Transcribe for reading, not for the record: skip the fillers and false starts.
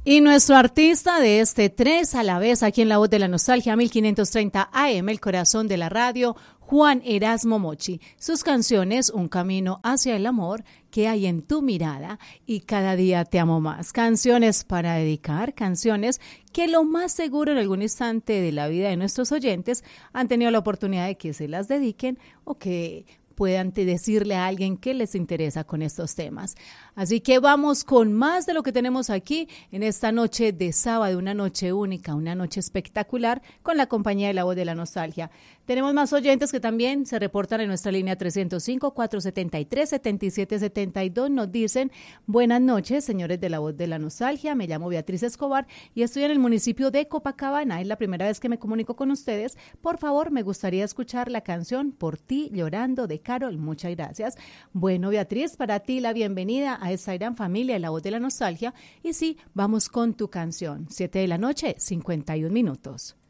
Y nuestro artista de este 3 a la vez, aquí en La Voz de la Nostalgia, 1530 AM, el corazón de la radio, Juan Erasmo Mochi. Sus canciones, Un camino hacia el amor, ¿Qué hay en tu mirada? Y Cada día te amo más. Canciones para dedicar, canciones que lo más seguro en algún instante de la vida de nuestros oyentes han tenido la oportunidad de que se las dediquen o que puedan decirle a alguien que les interesa con estos temas. Así que vamos con más de lo que tenemos aquí en esta noche de sábado, una noche única, una noche espectacular con la compañía de La Voz de la Nostalgia. Tenemos más oyentes que también se reportan en nuestra línea 305-473-7772. Nos dicen, buenas noches, señores de La Voz de la Nostalgia. Me llamo Beatriz Escobar y estoy en el municipio de Copacabana. Es la primera vez que me comunico con ustedes. Por favor, me gustaría escuchar la canción Por ti llorando de Karol. Muchas gracias. Bueno, Beatriz, para ti la bienvenida a esta gran familia de La Voz de la Nostalgia. Y sí, vamos con tu canción. 7 de la noche, 51 minutos.